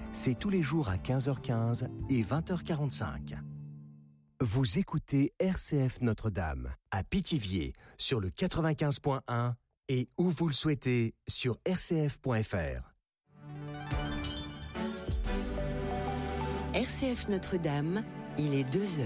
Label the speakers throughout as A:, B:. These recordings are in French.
A: c'est tous les jours à 15h15 et 20h45. Vous écoutez RCF Notre-Dame à Pithiviers sur le 95.1 et où vous le souhaitez sur rcf.fr.
B: RCF Notre-Dame, il est 2h.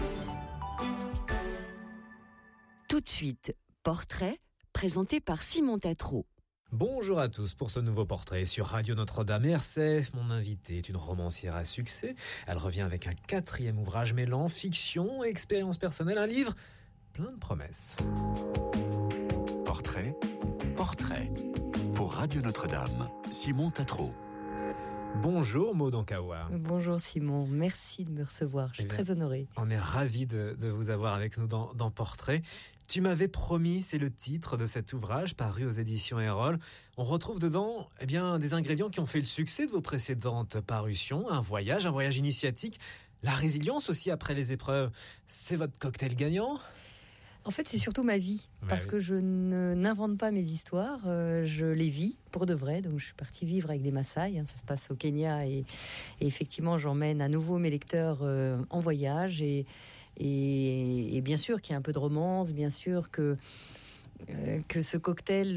B: Tout de suite, portrait présenté par Simon Tatro.
C: Bonjour à tous pour ce nouveau portrait sur Radio Notre-Dame et RCF. Mon invitée est une romancière à succès. Elle revient avec un 4e ouvrage mêlant fiction et expérience personnelle, un livre plein de promesses.
D: Portrait pour Radio Notre-Dame, Simon Tatro.
C: Bonjour Maud Ankawa.
E: Bonjour Simon, merci de me recevoir, je suis très honorée.
C: On est ravis de vous avoir avec nous dans Portrait. Tu m'avais promis, c'est le titre de cet ouvrage paru aux éditions Erol. On retrouve dedans des ingrédients qui ont fait le succès de vos précédentes parutions. Un voyage initiatique, la résilience aussi après les épreuves. C'est votre cocktail gagnant ?
E: En fait, c'est surtout ma vie, parce que je n'invente pas mes histoires, je les vis pour de vrai. Donc, je suis partie vivre avec des Maasai, ça se passe au Kenya, et effectivement, j'emmène à nouveau mes lecteurs en voyage, et bien sûr qu'il y a un peu de romance, bien sûr que ce cocktail,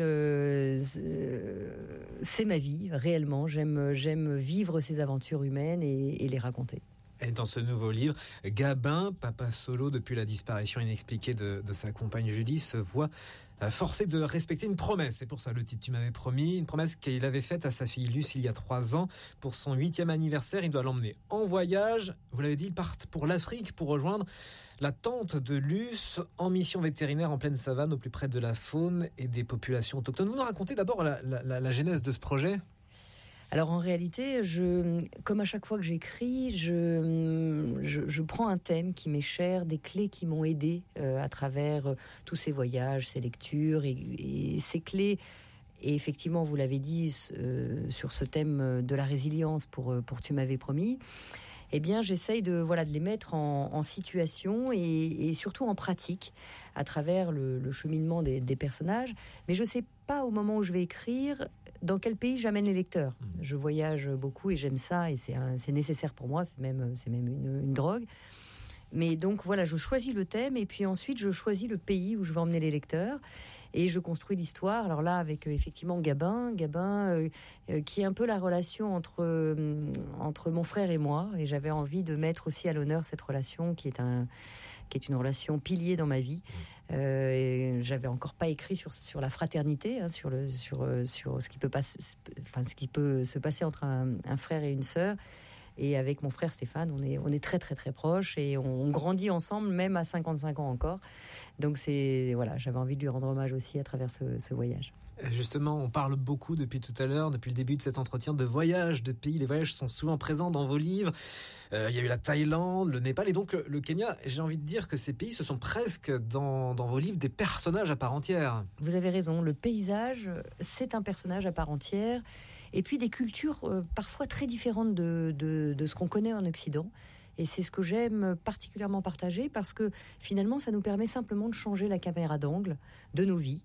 E: c'est ma vie, réellement. J'aime vivre ces aventures humaines et les raconter.
C: Et dans ce nouveau livre, Gabin, papa solo depuis la disparition inexpliquée de sa compagne Julie, se voit forcé de respecter une promesse. C'est pour ça le titre, tu m'avais promis, une promesse qu'il avait faite à sa fille Luce il y a 3 ans. Pour son 8e anniversaire, il doit l'emmener en voyage. Vous l'avez dit, ils partent pour l'Afrique pour rejoindre la tante de Luce en mission vétérinaire en pleine savane au plus près de la faune et des populations autochtones. Vous nous racontez d'abord la genèse de ce projet ?
E: Alors en réalité, comme à chaque fois que j'écris, je prends un thème qui m'est cher, des clés qui m'ont aidé à travers tous ces voyages, ces lectures et ces clés. Et effectivement, vous l'avez dit, sur ce thème de la résilience pour Tu m'avais promis, eh bien, j'essaye de les mettre en situation et surtout en pratique à travers le cheminement des personnages. Mais je ne sais pas au moment où je vais écrire dans quel pays j'amène les lecteurs. Je voyage beaucoup et j'aime ça et c'est nécessaire pour moi, c'est même une drogue. Mais donc je choisis le thème et puis ensuite je choisis le pays où je vais emmener les lecteurs et je construis l'histoire. Alors là, avec effectivement Gabin qui est un peu la relation entre mon frère et moi, et j'avais envie de mettre aussi à l'honneur cette relation qui est une relation pilier dans ma vie. Et j'avais encore pas écrit sur la fraternité, sur ce qui peut se passer entre un frère et une sœur. Et avec mon frère Stéphane, on est très très très proches et on grandit ensemble, même à 55 ans encore. Donc j'avais envie de lui rendre hommage aussi à travers ce voyage.
C: Justement, on parle beaucoup depuis tout à l'heure, depuis le début de cet entretien, de voyages, de pays. Les voyages sont souvent présents dans vos livres. Il y a eu la Thaïlande, le Népal et donc le Kenya. J'ai envie de dire que ces pays, ce sont presque dans vos livres des personnages à part entière.
E: Vous avez raison, le paysage, c'est un personnage à part entière. Et puis des cultures parfois très différentes de ce qu'on connaît en Occident. Et c'est ce que j'aime particulièrement partager parce que finalement, ça nous permet simplement de changer la caméra d'angle de nos vies.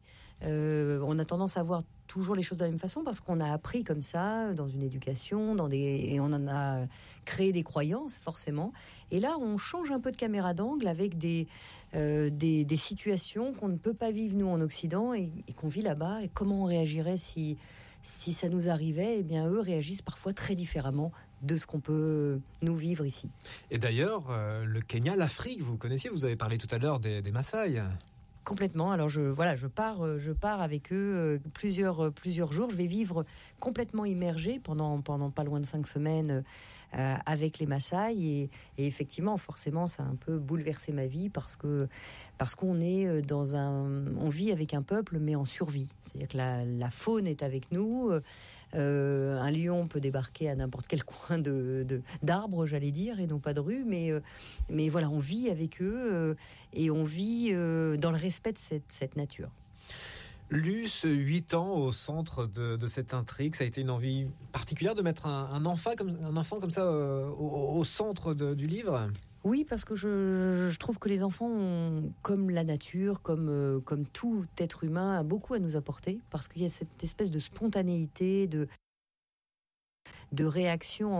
E: On a tendance à voir toujours les choses de la même façon parce qu'on a appris comme ça dans une éducation, et on en a créé des croyances forcément. Et là, on change un peu de caméra d'angle avec des situations qu'on ne peut pas vivre nous en Occident et qu'on vit là-bas. Et comment on réagirait si ça nous arrivait? Eh bien, eux réagissent parfois très différemment de ce qu'on peut nous vivre ici.
C: Et d'ailleurs, le Kenya, l'Afrique, vous connaissiez, vous avez parlé tout à l'heure des Maasai.
E: Complètement. Alors je pars avec eux plusieurs jours. Je vais vivre complètement immergée pendant pas loin de 5 semaines avec les Maasai et effectivement, forcément, ça a un peu bouleversé ma vie parce qu'on est on vit avec un peuple mais en survie. C'est-à-dire que la faune est avec nous. Un lion peut débarquer à n'importe quel coin d'arbre, j'allais dire, et non pas de rue, mais voilà, on vit avec eux et on vit dans le respect de cette nature.
C: Luce, 8 ans au centre de cette intrigue, ça a été une envie particulière de mettre un enfant comme ça au centre du livre ?
E: Oui, parce que je trouve que les enfants ont, comme la nature, comme tout être humain, a beaucoup à nous apporter, parce qu'il y a cette espèce de spontanéité, de réaction